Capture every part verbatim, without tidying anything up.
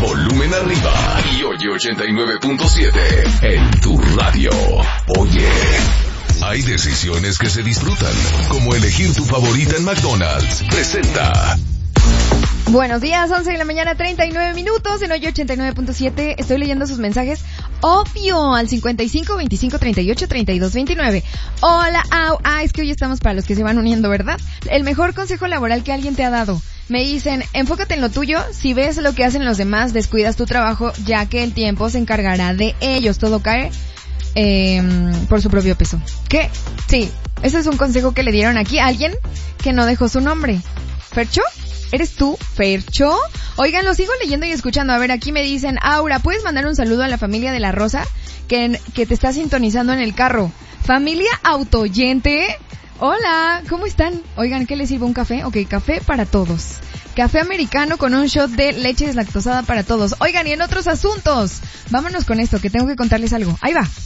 volumen arriba y Oye ochenta y nueve punto siete en tu radio. Oye, hay decisiones que se disfrutan, como elegir tu favorita en McDonald's. Presenta. Buenos días, once de la mañana, treinta y nueve minutos en Oye ochenta y nueve punto siete. Estoy leyendo sus mensajes, obvio, al cincuenta y cinco, veinticinco, treinta y ocho, treinta y dos, veintinueve. Hola, au, ah, es que hoy estamos para los que se van uniendo, ¿verdad? El mejor consejo laboral que alguien te ha dado. Me dicen, enfócate en lo tuyo, si ves lo que hacen los demás, descuidas tu trabajo, ya que el tiempo se encargará de ellos. Todo cae eh, por su propio peso. ¿Qué? Sí, ese es un consejo que le dieron aquí a alguien que no dejó su nombre. ¿Fercho? ¿Eres tú, Fercho? Oigan, lo sigo leyendo y escuchando. A ver, aquí me dicen, Aura, ¿puedes mandar un saludo a la familia de la Rosa que, que te está sintonizando en el carro? ¿Familia autoyente? Hola, ¿cómo están? Oigan, ¿qué les sirvo? ¿Un café? Ok, café para todos. Café americano con un shot de leche deslactosada para todos. Oigan, y en otros asuntos, vámonos con esto, que tengo que contarles algo. Ahí va.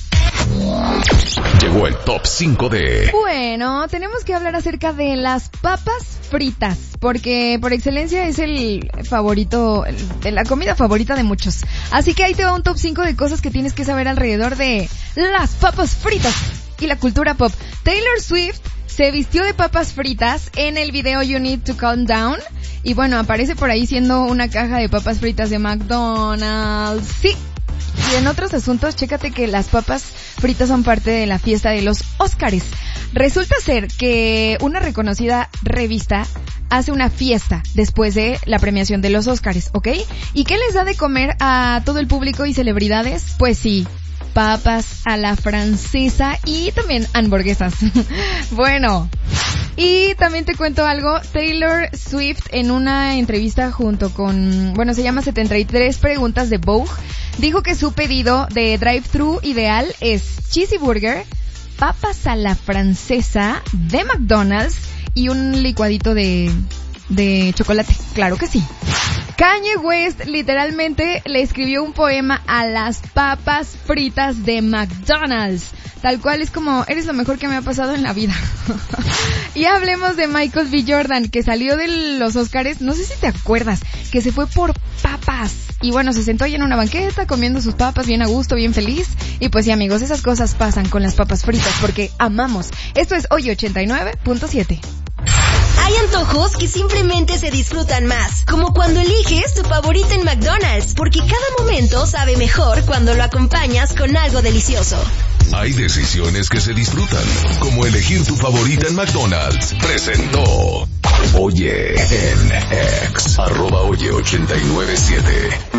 Llegó el top cinco de... Bueno, tenemos que hablar acerca de las papas fritas, porque por excelencia es el favorito, el, la comida favorita de muchos. Así que ahí te va un top cinco de cosas que tienes que saber alrededor de las papas fritas y la cultura pop. Taylor Swift se vistió de papas fritas en el video You Need to Calm Down. Y bueno, aparece por ahí siendo una caja de papas fritas de McDonald's. Sí. Y en otros asuntos, chécate que las papas fritas son parte de la fiesta de los Óscares. Resulta ser que una reconocida revista hace una fiesta después de la premiación de los Óscares, ¿ok? ¿Y qué les da de comer a todo el público y celebridades? Pues sí, papas a la francesa y también hamburguesas. Bueno, y también te cuento algo. Taylor Swift en una entrevista junto con, bueno, se llama setenta y tres preguntas de Vogue, dijo que su pedido de drive-thru ideal es cheesy burger, papas a la francesa de McDonald's y un licuadito de, de chocolate. Claro que sí. Kanye West literalmente le escribió un poema a las papas fritas de McDonald's. Tal cual es como, eres lo mejor que me ha pasado en la vida. Y hablemos de Michael B. Jordan, que salió de los Óscares, no sé si te acuerdas, que se fue por papas. Y bueno, se sentó ahí en una banqueta comiendo sus papas bien a gusto, bien feliz. Y pues sí, amigos, esas cosas pasan con las papas fritas porque amamos. Esto es Oye ochenta y nueve punto siete. Hay antojos que simplemente se disfrutan más, como cuando eliges tu favorita en McDonald's, porque cada momento sabe mejor cuando lo acompañas con algo delicioso. Hay decisiones que se disfrutan, como elegir tu favorita en McDonald's. Presentó Oye en X, arroba Oye ochenta y nueve siete.